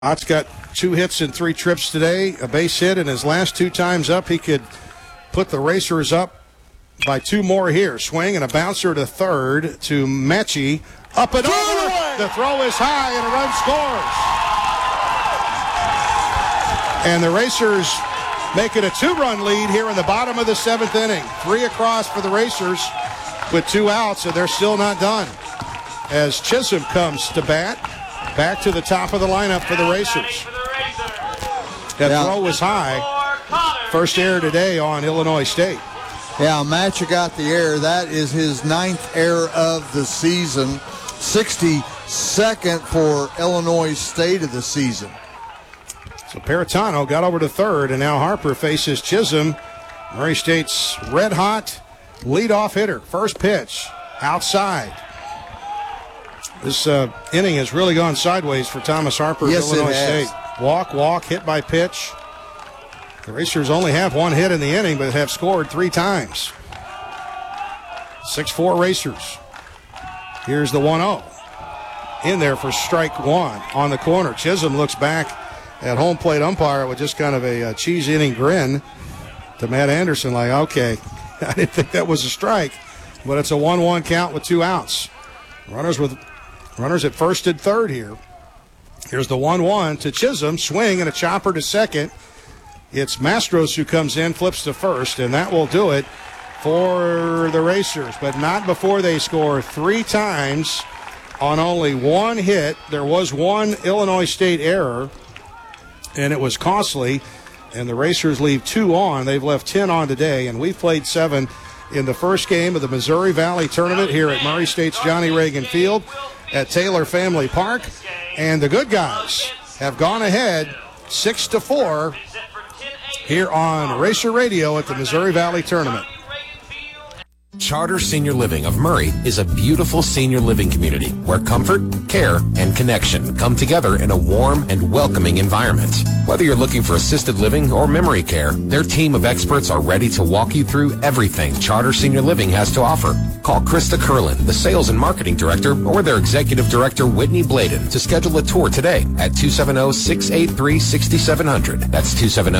Ott's got 2 hits in 3 trips today, a base hit, and his last 2 times up, he could put the Racers up by 2 more here. Swing and a bouncer to third to Mechie. Up and over. The throw is high, and a run scores. And the Racers make it a 2-run lead here in the bottom of the 7th inning. 3 across for the Racers with 2 outs, and they're still not done. As Chisholm comes to bat. Back to the top of the lineup for the Racers. That throw was high. First error today on Illinois State. Yeah, Matcha got the error. That is his 9th error of the season. 62nd for Illinois State of the season. So Paratano got over to third, and now Harper faces Chisholm. Murray State's red-hot leadoff hitter. First pitch, outside. This inning has really gone sideways for Thomas Harper of Illinois State. Walk, hit by pitch. The Racers only have 1 hit in the inning, but have scored 3 times. 6-4 Racers. Here's the 1-0. In there for strike 1 on the corner. Chisholm looks back at home plate umpire with just kind of a cheese-eating grin to Matt Anderson, like, okay, I didn't think that was a strike, but it's a 1-1 count with 2 outs. Runners at first and third here. Here's the 1-1 to Chisholm. Swing and a chopper to second. It's Mastros who comes in, flips to first, and that will do it for the Racers. But not before they score 3 times on only 1 hit. There was 1 Illinois State error, and it was costly. And the Racers leave 2 on. They've left 10 on today, and we played 7 in the first game of the Missouri Valley Tournament here at Murray State's Johnny Reagan Field at Taylor Family Park, and the good guys have gone ahead 6-4 here on Racer Radio at the Missouri Valley Tournament. Charter Senior Living of Murray is a beautiful senior living community where comfort, care, and connection come together in a warm and welcoming environment. Whether you're looking for assisted living or memory care, their team of experts are ready to walk you through everything Charter Senior Living has to offer. Call Krista Curlin, the Sales and Marketing Director, or their Executive Director, Whitney Bladen, to schedule a tour today at 270-683-6700. That's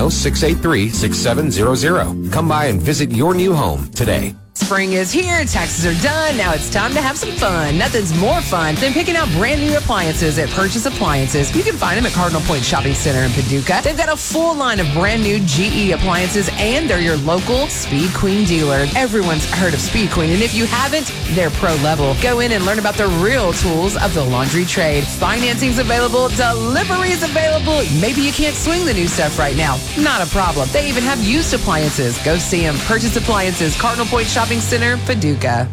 270-683-6700. Come by and visit your new home today. Spring is here, taxes are done, now it's time to have some fun. Nothing's more fun than picking out brand new appliances at Purchase Appliances. You can find them at Cardinal Point Shopping Center in Paducah. They've got a full line of brand new GE appliances, and they're your local Speed Queen dealer. Everyone's heard of Speed Queen, and if you haven't, they're pro level. Go in and learn about the real tools of the laundry trade. Financing's available, delivery's available. Maybe you can't swing the new stuff right now. Not a problem. They even have used appliances. Go see them. Purchase Appliances, Cardinal Point Shopping Center, Paducah.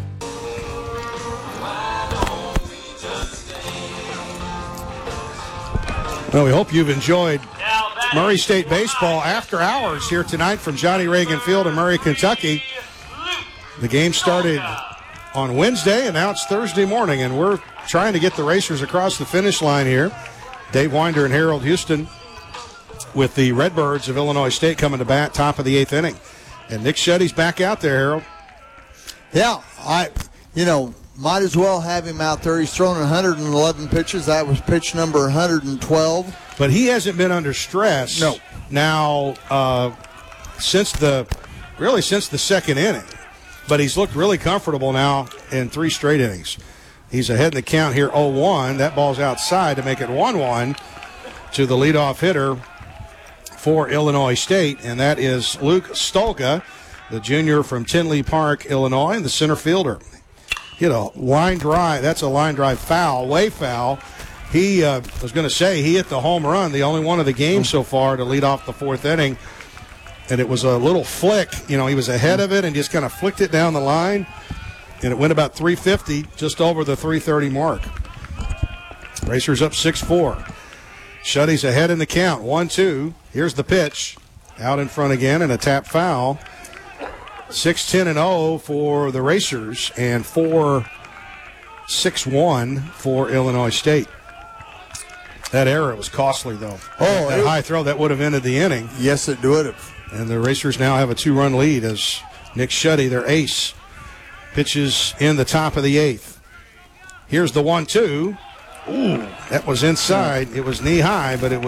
Well, we hope you've enjoyed Murray State baseball after hours here tonight from Johnny Reagan Field in Murray, Kentucky. The game started on Wednesday, and now it's Thursday morning, and we're trying to get the Racers across the finish line here. Dave Winder and Harold Houston with the Redbirds of Illinois State coming to bat, top of the 8th inning. And Nick Shetty's back out there, Harold. Yeah, might as well have him out there. He's thrown 111 pitches. That was pitch number 112. But he hasn't been under stress. No. Now, since the second inning. But he's looked really comfortable now in 3 straight innings. He's ahead in the count here, 0-1. That ball's outside to make it 1-1 to the leadoff hitter for Illinois State, and that is Luke Stolka, the junior from Tinley Park, Illinois, the center fielder. Hit a line drive. That's a line drive foul, way foul. He was going to say he hit the home run, the only one of the game so far to lead off the 4th inning. And it was a little flick. He was ahead of it and just kind of flicked it down the line. And it went about 350, just over the 330 mark. Racers up 6-4. Shuddy's ahead in the count, 1-2. Here's the pitch. Out in front again and a tap foul. 6-10-0 for the Racers and 4-6-1 for Illinois State. That error was costly, though. That high throw, that would have ended the inning. Yes, it would have. And the Racers now have a 2-run lead as Nick Shuddy, their ace, pitches in the top of the 8th. Here's the 1-2. That was inside. It was knee high, but it was